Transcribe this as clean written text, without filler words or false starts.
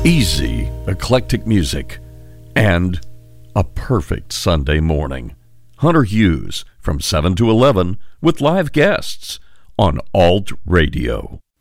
Easy, eclectic music, and a perfect Sunday morning. Hunter Hughes from 7 to 11 with live guests on Alt Radio.